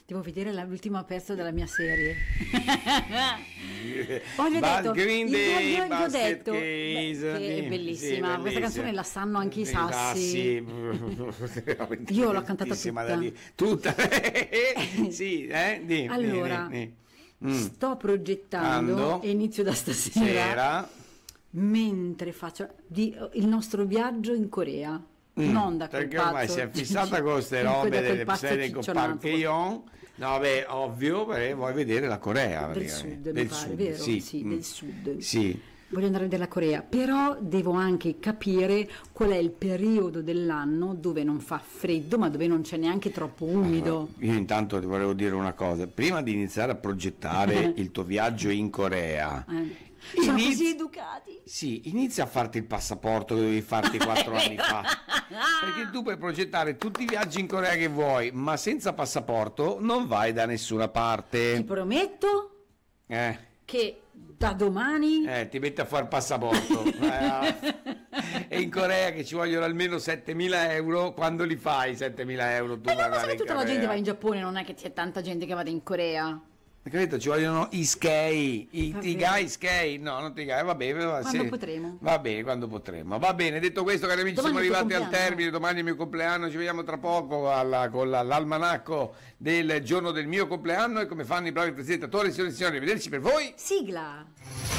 Devo vedere l'ultima pezzo della mia serie. Poi gli ho Bad detto, Green Day, gli ho Basket detto Case, che è bellissima. sì, Questa canzone la sanno anche i sassi. Veramente Io l'ho cantata bellissima tutta. da dire. Tutta. Sì, Allora, sto progettando Ando. e inizio da stasera, Sera. mentre faccio il nostro viaggio in Corea. Non da quel Perché ormai pazzo, si è fissata con queste da robe quel delle pazzo serie con ciccionato. Park no, beh, ovvio, perché vuoi vedere la Corea Del praticamente. sud, mi pare, vero? Sì, del sud. Sì. Voglio andare a vedere la Corea, però devo anche capire qual è il periodo dell'anno dove non fa freddo, ma dove non c'è neanche troppo umido. Io intanto ti volevo dire una cosa, prima di iniziare a progettare il tuo viaggio in Corea, Sono così educati. sì, inizia a farti il passaporto che dovevi farti 4 anni fa, perché tu puoi progettare tutti i viaggi in Corea che vuoi, ma senza passaporto non vai da nessuna Ti parte. prometto che da domani Ti metti a fare il passaporto. E in Corea che ci vogliono almeno 7.000 euro, quando li fai 7.000 euro tu ma vai sai che in tutta la Corea? gente va in Giappone, non è che c'è tanta gente che vada in Corea. Capito? Ci vogliono i skei, i Vabbè. guy skei, no, non ti va bene, Quando potremo. Va bene, quando potremo. Va bene, detto questo, cari amici, Domani siamo è il tuo arrivati al compleanno, termine, domani è il mio compleanno, ci vediamo tra poco con l'almanacco del giorno del mio compleanno e come fanno i bravi presentatori, signore e signori, arrivederci per voi. Sigla.